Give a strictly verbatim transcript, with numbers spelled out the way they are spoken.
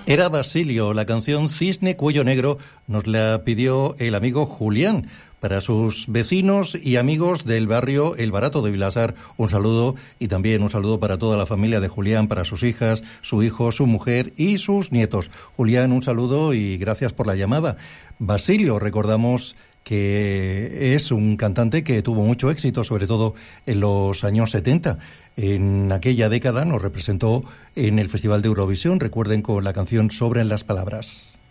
Era Basilio, la canción Cisne Cuello Negro nos la pidió el amigo Julián. Para sus vecinos y amigos del barrio El Barato de Vilasar, un saludo, y también un saludo para toda la familia de Julián, para sus hijas, su hijo, su mujer y sus nietos. Julián, un saludo y gracias por la llamada. Basilio, recordamos que es un cantante que tuvo mucho éxito, sobre todo en los años setenta. En aquella década nos representó en el Festival de Eurovisión, recuerden, con la canción Sobran las palabras.